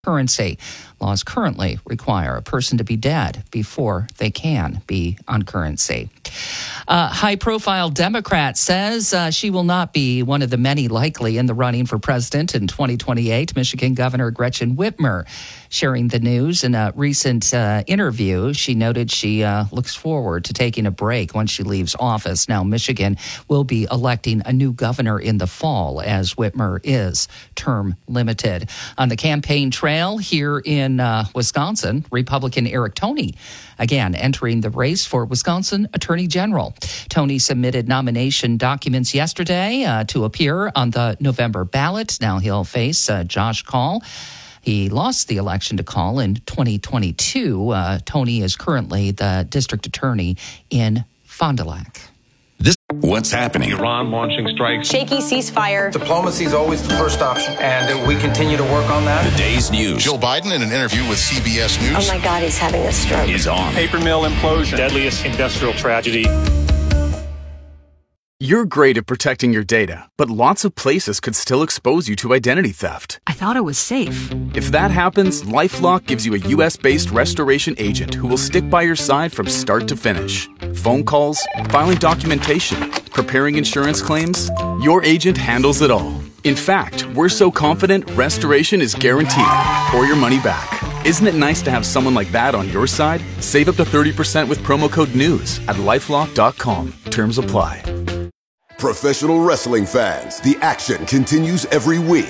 currency. Laws currently require a person to be dead before they can be on currency. High-profile Democrat says she will not be one of the many likely in the running for president in 2028. Michigan Governor Gretchen Whitmer sharing the news in a recent interview. She noted she looks forward to taking a break once she leaves office. Now, Michigan will be electing a new governor in the fall, as Whitmer is term limited. On the campaign trail here in Wisconsin, Republican Eric Toney again entering the race for Wisconsin Attorney General. Toney submitted nomination documents yesterday to appear on the November ballot. Now he'll face Josh Kaul. He lost the election to Kaul in 2022. Toney is currently the district attorney in Fond du Lac. What's happening? Iran launching strikes. Shaky ceasefire. Diplomacy is always the first option, and we continue to work on that. The day's news. Joe Biden, in an interview with CBS News. Oh my God, he's having a stroke. Is on. Paper mill implosion. Deadliest industrial tragedy. You're great at protecting your data, but lots of places could still expose you to identity theft. I thought it was safe. If that happens, LifeLock gives you a U.S.-based restoration agent who will stick by your side from start to finish. Phone calls, filing documentation, preparing insurance claims, your agent handles it all. In fact, we're so confident restoration is guaranteed or your money back. Isn't it nice to have someone like that on your side? Save up to 30% with promo code NEWS at LifeLock.com. Terms apply. Professional wrestling fans, the action continues every week.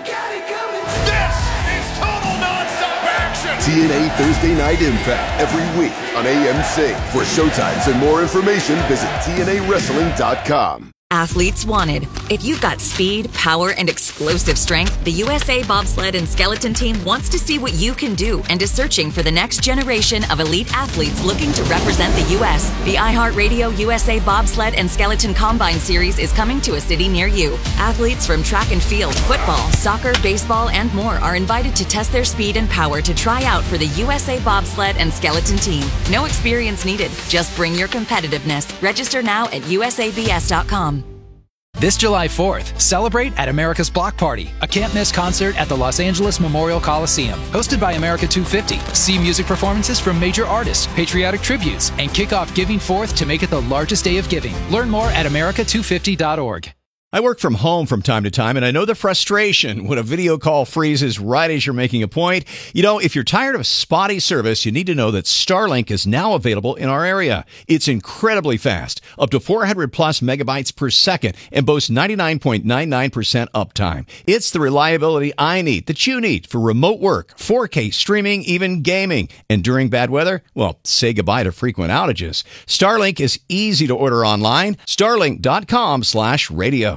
This is total nonstop action. TNA Thursday Night Impact every week on AMC. For showtimes and more information, visit TNAWrestling.com. Athletes wanted. If you've got speed, power, and explosive strength, the USA Bobsled and Skeleton Team wants to see what you can do and is searching for the next generation of elite athletes looking to represent the U.S. The iHeartRadio USA Bobsled and Skeleton Combine Series is coming to a city near you. Athletes from track and field, football, soccer, baseball, and more are invited to test their speed and power to try out for the USA Bobsled and Skeleton Team. No experience needed. Just bring your competitiveness. Register now at usabs.com. This July 4th, celebrate at America's Block Party, a can't-miss concert at the Los Angeles Memorial Coliseum. Hosted by America 250, see music performances from major artists, patriotic tributes, and kick off Giving Forth to make it the largest day of giving. Learn more at america250.org. I work from home from time to time, and I know the frustration when a video call freezes right as you're making a point. You know, if you're tired of spotty service, you need to know that Starlink is now available in our area. It's incredibly fast, up to 400 plus megabytes per second, and boasts 99.99% uptime. It's the reliability I need, that you need, for remote work, 4K streaming, even gaming. And during bad weather, well, say goodbye to frequent outages. Starlink is easy to order online. Starlink.com/radio.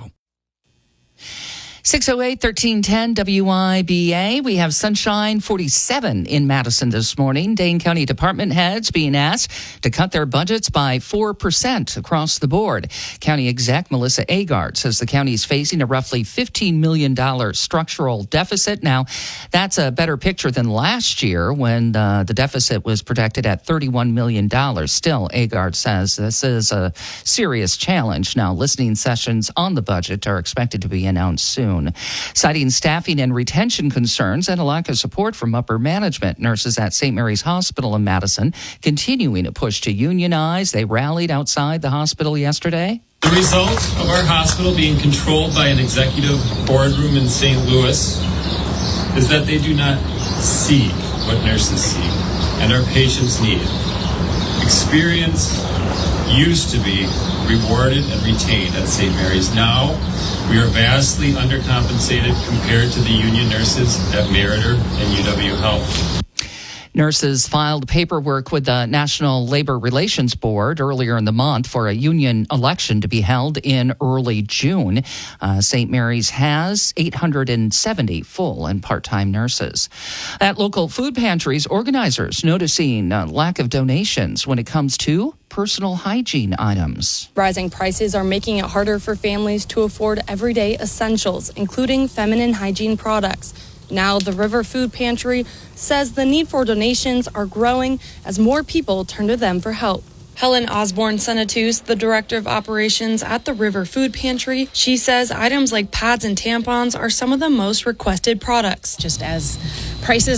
608-1310 WIBA. We have sunshine 47 in Madison this morning. Dane County department heads being asked to cut their budgets by 4% across the board. County exec Melissa Agard says the county is facing a roughly $15 million structural deficit. Now, that's a better picture than last year when the deficit was projected at $31 million. Still, Agard says this is a serious challenge. Now, listening sessions on the budget are expected to be announced soon. Citing staffing and retention concerns and a lack of support from upper management, nurses at St. Mary's Hospital in Madison continuing a push to unionize. They rallied outside the hospital yesterday. The result of our hospital being controlled by an executive boardroom in St. Louis is that they do not see what nurses see and our patients need. Experience used to be rewarded and retained at St. Mary's. Now, we are vastly undercompensated compared to the union nurses at Meriter and UW Health. Nurses filed paperwork with the National Labor Relations Board earlier in the month for a union election to be held in early June. St. Mary's has 870 full and part-time nurses. At local food pantries, organizers noticing a lack of donations when it comes to personal hygiene items. Rising prices are making it harder for families to afford everyday essentials, including feminine hygiene products. Now, the River Food Pantry says the need for donations are growing as more people turn to them for help. Helen Osborne-Senatus, the director of operations at the River Food Pantry, she says items like pads and tampons are some of the most requested products. Just as prices